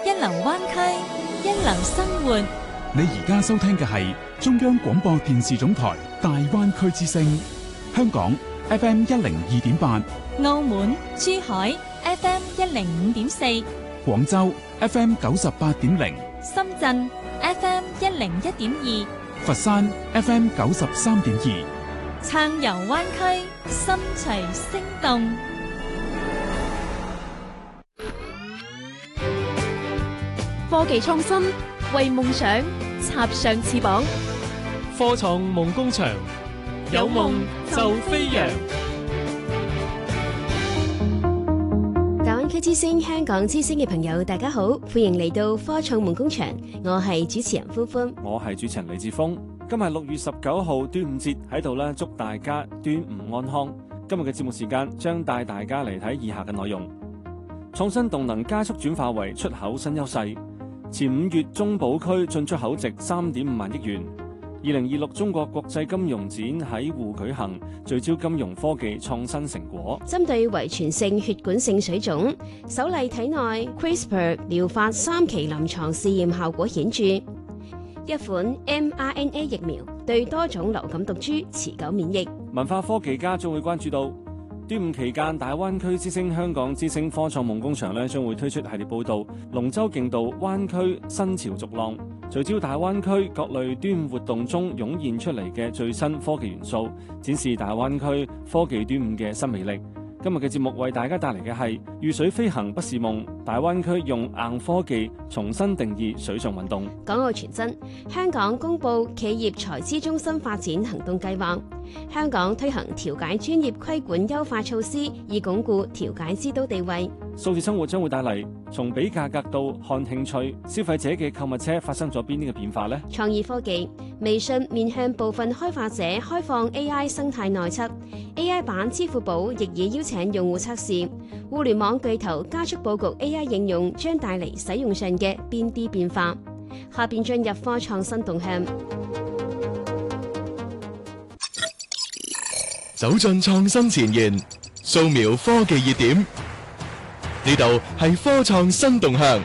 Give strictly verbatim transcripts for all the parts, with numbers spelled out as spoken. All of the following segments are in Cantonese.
一流灣區，一流生活。 你而家收聽嘅係中央廣播電視總台大灣區之聲，香港 F M 一零二點八， 澳門、珠海 F M 一零五點四， 廣州 F M 九十八點零， 深圳 F M 一零一點二， 佛山 F M 九十三點二。 暢遊灣區，心隨聲動。 科技創新，為夢想插上翅膀。 科創夢工場，有夢就飛揚。 大灣區之星、香港之星嘅朋友，大家好，歡迎嚟到科創夢工場。我係主持人歡歡， 我係主持人李志峰。今日六月十九號端午節喺度咧，祝大家端午安康。今日嘅節目時間將帶大家嚟睇以下嘅內容：創新動能加速轉化為出口新優勢。前五月中保區進出口值三點五萬億元。二零二六中國國際金融展喺滬舉行，聚焦金融科技創新成果。 針對遺傳性血管性水腫，首例體內 CRISPR 療法三期臨床試驗效果顯著。一款 mRNA 疫苗對多種流感毒株持久免疫。 文化科技家將會關注到端午期間，大灣區之星、香港之星科創夢工場咧將會推出系列報導，龍舟競渡灣區新潮逐浪，聚焦大灣區各類端午活動中湧現出嚟嘅最新科技元素，展示大灣區科技端午嘅新魅力。今日嘅節目為大家帶嚟嘅係遇水飛行不是夢，大灣區用硬科技重新定義水上運動。 港澳傳真，香港公布企業財資中心發展行動計劃。香港推行調解專業規管優化措施，以鞏固調解之都地位。 數字生活將會帶嚟從比價格到看興趣，消費者嘅購物車發生咗邊啲嘅變化呢？ 創意科技，微信面向部分開發者開放 A I 生態內測 ，A I 版支付寶亦已邀請用戶測試。互聯網巨頭加速佈局 A I 應用，將帶嚟使用上嘅邊啲變化？下邊進入科創新動向。 走進創新前沿，掃描科技熱點，呢度係科創新動向。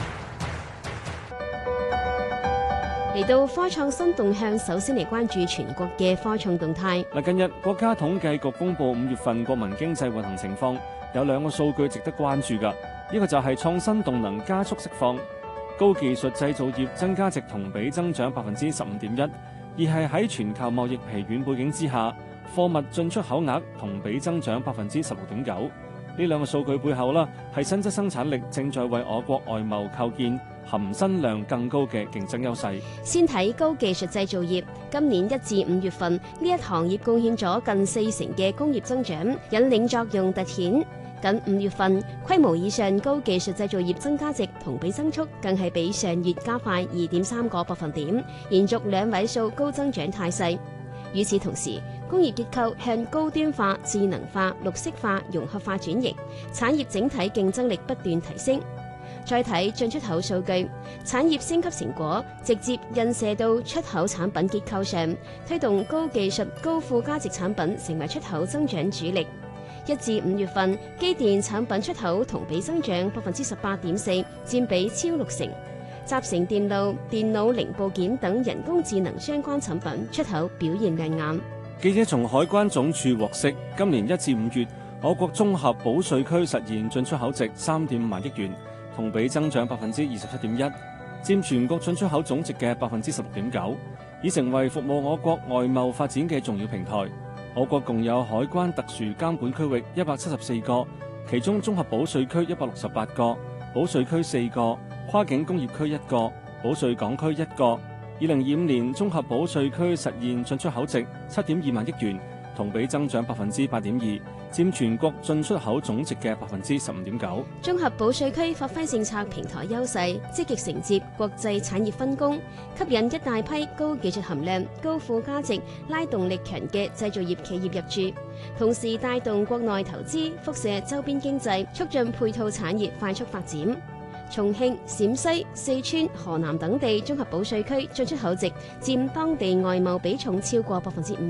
嚟到科創新動向，首先嚟關注全國嘅科創動態。 嗱，近日國家統計局公布五月份國民經濟運行情況，有兩個數據值得關注㗎。一個就係創新動能加速釋放，高技術製造業增加值同比增長百分之十五點一，而係喺全球貿易疲軟背景之下，貨物進出口額同比增長百分之十六點九。呢兩個數據背後啦，係新質生產力正在為我國外貿構建含新量更高嘅競爭優勢。 先睇高技術製造業，今年一至五月份呢一行業貢獻咗近四成嘅工業增長，引領作用凸顯。近五月份規模以上高技術製造業增加值同比增速更係比上月加快二點三個百分點，延續兩位數高增長態勢。與此同時，工業結構向高端化、智能化、綠色化、融合化轉型，產業整體競爭力不斷提升。再睇進出口數據，產業升級成果直接印射到出口產品結構上，推動高技術、高附加值產品成為出口增長主力。一至五月份，機電產品出口同比增長百分之十八點四，佔比超六成。集成電路、電腦零部件等人工智能相關產品出口表現亮眼。 記者從海關總署獲悉，今年一至五月，我國綜合保稅區實現進出口值三點五萬億元，同比增長百分之二十七點一，佔全國進出口總值嘅百分之十六點九，已成為服務我國外貿發展嘅重要平台。我國共有海關特殊監管區域一百七十四個，其中綜合保稅區一百六十八個，保稅區四個，跨境工業區一個，保稅港區一個。二零二五年綜合保稅區實現進出口值七點二萬億元，同比增長百分之八點二，佔全國進出口總值嘅百分之十五點九。 綜合保稅區發揮政策平台優勢，積極承接國際產業分工，吸引一大批高技術含量、高附加值、拉動力強嘅製造業企業入駐，同時帶動國內投資，輻射周邊經濟，促進配套產業快速發展。重慶、陝西、四川、河南等地綜合保稅區進出口值佔當地外貿比重超過百分之五